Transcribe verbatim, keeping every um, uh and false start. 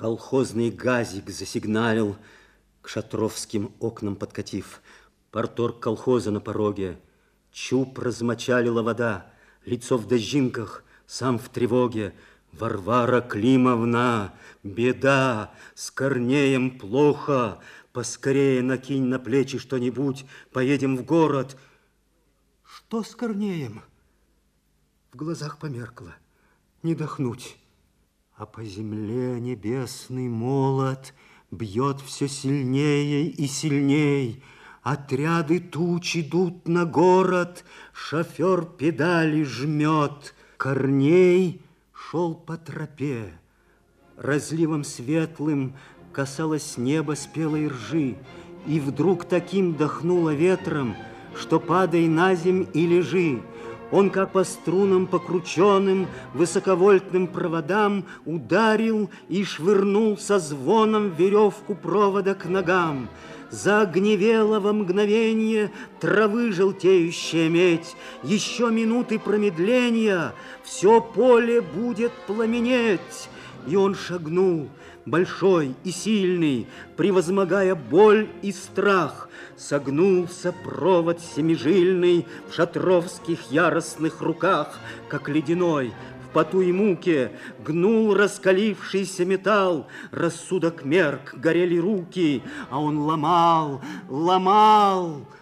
Колхозный газик засигналил, к шатровским окнам подкатив. Порторг колхоза на пороге. Чуб размочалила вода, лицо в дождинках, сам в тревоге. Варвара Климовна, беда, с Корнеем плохо. Поскорее накинь на плечи что-нибудь, поедем в город. Что с Корнеем? В глазах померкло, не дохнуть. А по земле небесный молот бьет все сильнее и сильней. Отряды туч идут на город, шофер педали жмет. Корней шел по тропе, разливом светлым касалось неба спелой ржи, и вдруг таким дохнуло ветром, что падай на земь и лежи. Он, как по струнам покрученным, высоковольтным проводам, ударил и швырнул со звоном веревку провода к ногам. Загневела во мгновенье травы желтеющая медь. Еще минуты промедления, все поле будет пламенеть. И он шагнул, большой и сильный, превозмогая боль и страх. Согнулся провод семижильный в шатровских яростных руках, как ледяной, в поту и муке гнул раскалившийся металл. Рассудок мерк, горели руки, а он ломал, ломал.